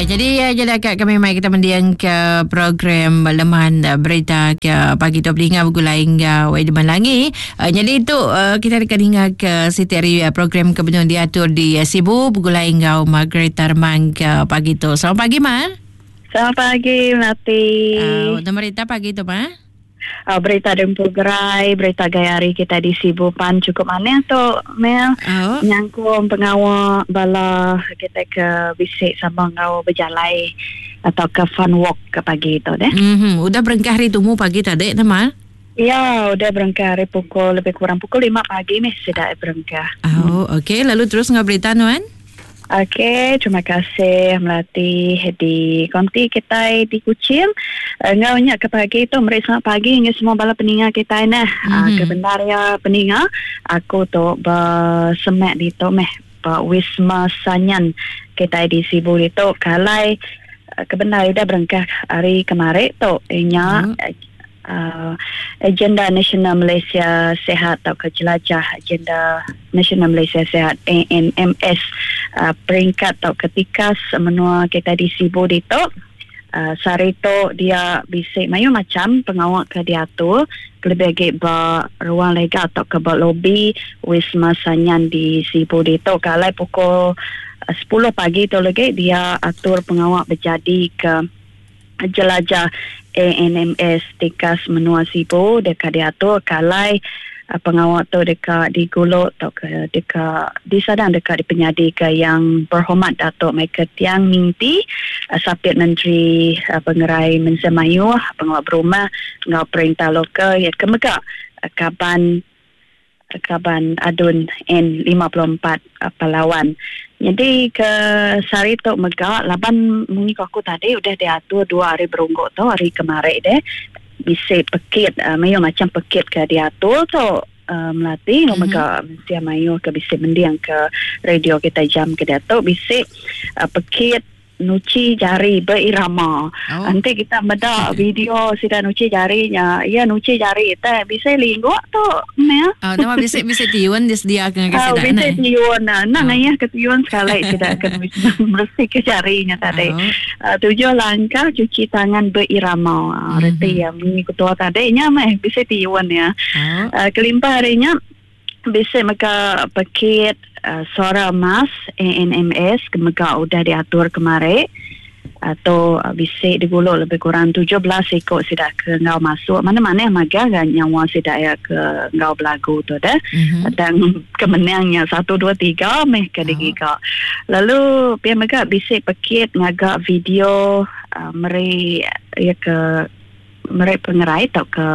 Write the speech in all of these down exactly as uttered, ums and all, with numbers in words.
Ya, jadi uh, jadi akak kami mai kita mendiang ke program lemahan uh, berita ke pagi tu pelinga bergulai hingga wai deman langi. Uh, jadi itu uh, kita akan hingga ke setiap uh, program kebetulan diatur di uh, Sibu bergulai hingga Margaret Arman ke pagi tu. Selamat pagi, Ma. Selamat pagi, Melati. Uh, untuk berita pagi tu, Ma. Uh, berita Dempu Gerai, berita gayari kita di Sibu Pan cukup mana tu, Mel? Oh. Nyangkung pengawal bala kita ke bisik sama ngau berjalai atau ke fun walk ke pagi tu deh. Mm-hmm. Udah berengkah hari tumu pagi tadi, Ma? Ya, udah berengkah hari pukul lebih kurang pukul lima pagi meh sudah berengkah. Oh, okey. Lalu terus ngau berita nuan? Okey, terima kasih Melati di konti kita di Kuching. Uh, ngaunya ke pagi tu, mereka pagi hingga semua bala peninga kita ni. Mm-hmm. Uh, kebenar ya peninga, aku tu bersemak di tu meh, Wisma Sanyan kita di Sibu itu. Kalai uh, kebenar udah berengkah hari kemarin tu, inya. Mm-hmm. Uh, agenda Nasional Malaysia Sehat atau kejelajah agenda Nasional Malaysia Sehat A N M S uh, peringkat atau ketika menua kita di Sibu itu uh, sari itu dia bisik mayu macam pengawal ke diatur lebih lagi ba ruang lega atau ke ba lobi Wisma Sanyan di Sibu itu kalau pukul uh, sepuluh pagi itu lagi dia atur pengawal berjadi ke jelajah A N M S dekat menua Sibu dekat diatur kalai uh, pengawal tu dekat di Gulok atau ke dekat di sadang dekat di penyadi ke yang berhormat Datuk Michael Tiang Minti uh, Sapit Menteri uh, Pengerai Mensemayu pengawal berumah pengawal perintah lokal ya kemegak uh, kaban uh, kaban adun N lima puluh empat uh, Palawan. Jadi ke sari tu megak laban mungi aku tadi udah diatur dua hari berungguk tu hari kemarin deh bisa pekit uh, mayu macam pekit ke diatur tu uh, Melati mm-hmm. megak mesti mayu ke bisa mendiang ke radio kita jam ke diatur bisa uh, pekit nuci jari berirama. Oh. Nanti kita beda video sida nuci jarinya. Ya nuci jari itu bisa linggo tu meh. Oh, nama bisa bisa tiun disediakan ke sida. Oh, bisa tiun. Nah, nah oh. ya ke tiun sekali tidak akan bersih ke jarinya tadi. Oh. Uh, tujuh langkah cuci tangan berirama. Mm-hmm. Arti yang ini ketua tadinya meh bisa tiun ya. Oh. Uh, kelimpah harinya bisa mereka pakit uh, suara emas A N M S mereka udah diatur kemarin atau uh, bisa digulung lebih kurang tujuh belas ikut sudah ke ngau masuk mana-mana yang maga kan yang wang sudah ya ke ngau belagu tu dah mm-hmm. dan kemenangnya satu dua tiga meh ke digiga. Oh. Lalu pihak mereka bisa pakit ngagak video uh, meri ya ke meri pengerai atau ke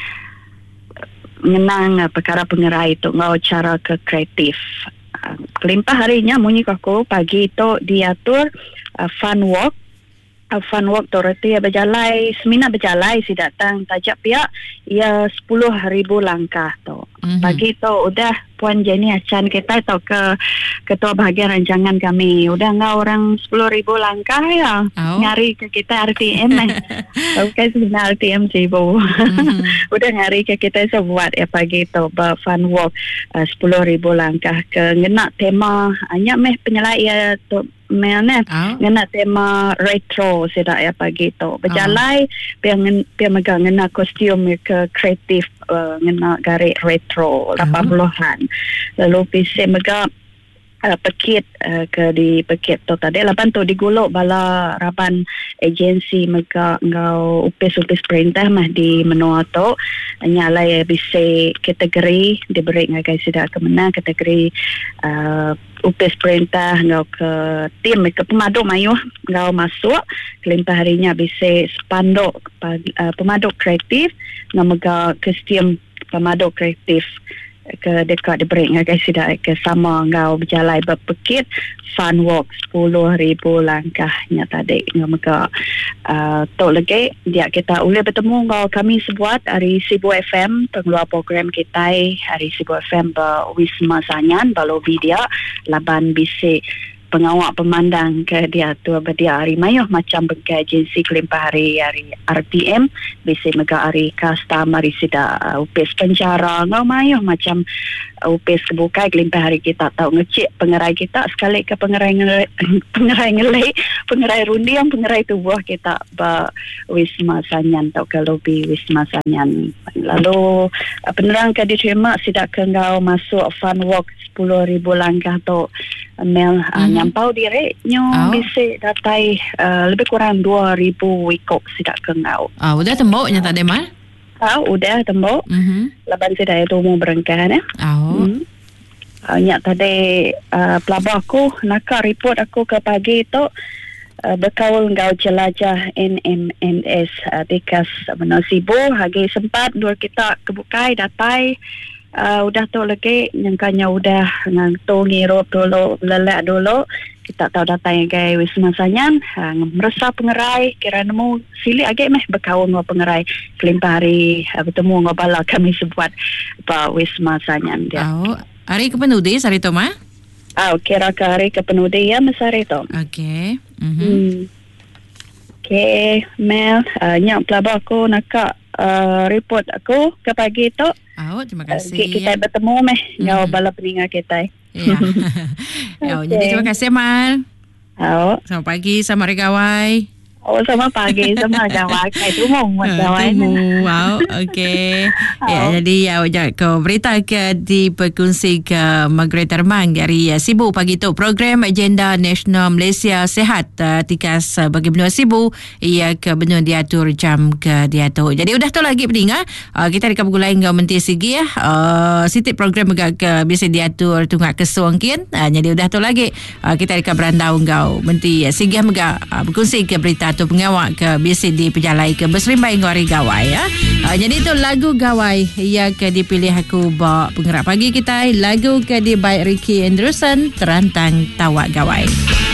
mengenang uh, perkara pengerai itu ngau cara ke kreatif. Uh, kelimpah harinya munyi aku pagi itu diatur uh, fun walk. Uh, fun walk tu reti ya berjalai semina berjalai si datang tajak pihak ia sepuluh ribu langkah tu. Mm-hmm. Pagi tu udah Puan Jenny Achan kita atau ke ketua bahagian rancangan kami udah ngau orang sepuluh ribu langkah ya oh. Ngari ke kita R T M eh. Okey sebenarnya R T M Sibu. Mm-hmm. Udah ngari ke kita sebuat ya pagi tu fun walk uh, sepuluh ribu langkah ke ngena tema hanya meh penyelai tu mana oh. ngena tema retro sedak ya pagi tu berjalai oh. piang piang megang ngena kostum ke kreatif uh, ngena garik retro lapan puluhan lalu bisa megang Uh, pekit uh, ke di pekit tu tadi lapan tu diguluk bala raban agensi mereka ngau upis-upis perintah mah di menua tu nyala ya bisa kategori diberi ngagai sudah kemenang kategori uh, upis perintah ngau ke tim ke pemaduk mayu ngau masuk kelimpah harinya bisa spanduk uh, pemaduk kreatif ngau mega kostum pemaduk kreatif ke dekat diberi ngagai sudah ke sama ngau berjalai berpekit fun walk sepuluh ribu langkahnya tadi ngau mega uh, tu lagi dia kita boleh bertemu ngau kami sebuat hari Sibu F M pengeluar program kita hari Sibu F M ber Wisma Sanyan balobi dia laban bisik pengawal pemandang ke dia tu berdia hari mayuh macam begai agensi kelimpah hari hari R T M bisa mega hari kasta mari sida uh, upis penjara ngau mayuh macam uh, upis kebukai kelimpah hari kita tahu ngecik pengerai kita sekali ke pengerai ngelai pengerai ngelai pengerai rundiang, pengerai tubuh kita ba Wisma Sanyan atau ke lobi Wisma Sanyan. Lalu uh, penerang ke diterima sidak ke ngau masuk fun walk sepuluh ribu langkah tu Mel uh, mm-hmm. nyampau diri nyo oh. bisa datai uh, lebih kurang dua ribu wikok sidak ke ngau. Ah, udah temboknya tadi mal? Ah, udah tembok. Mhm. Laban sidak itu mau berengkah ya. Oh. Hmm. Uh, nyak tadi uh, pelabah aku nak report aku ke pagi tu uh, berkaul ngau jelajah N M N S uh, tikas menasibu hagi sempat dua kita kebukai datai uh, udah tu lagi nyangkanya udah ngantung ngirup dulu lelak dulu kita tahu datai gai Wisma Sanyan uh, merasa pengerai kira nemu sili agak meh berkaul ngau pengerai kelimpah hari uh, bertemu ngau bala kami sebuat pa Wisma Sanyan dia. Oh. Hari ke penudi hari tu mah? Ah, kira ke hari ke penudi ya masa hari tu. Okey. Mhm. Hmm. Okey, Mel, uh, nyak pelabah aku nak uh, report aku ke pagi tu. Oh, terima kasih. Uh, kita ya. bertemu meh ngau Mhm. bala peningat kita. Ya. Ya, Okey. jadi terima kasih Mal. Oh, Selamat pagi, selamat hari gawai. oh sama pagi sama gawai. Itu mau buat gawai. Tunggu. Wow, okey. Ya, Oh. jadi ya uh, kau berita ke di perkongsi ke Margaret Armang dari uh, Sibu pagi tu program agenda nasional Malaysia Sehat uh, tikas uh, bagi benua Sibu ia ke benua diatur jam ke diatur. Jadi udah tu lagi pendengar uh, kita dekat pukul lain kau menti segi ya. Uh, sitik program agak ke biasa diatur tunggak kesuang kian. Uh, jadi udah tu lagi uh, kita dekat berandau kau menti uh, segi megak uh, berkongsi ke berita tu pengawak ke biasa di pejalai ke berserimbai ngori gawai ya. Uh, jadi itu lagu gawai ia ke dipilih aku bawa penggerak pagi kita lagu ke di by Ricky Anderson terantang tawak gawai.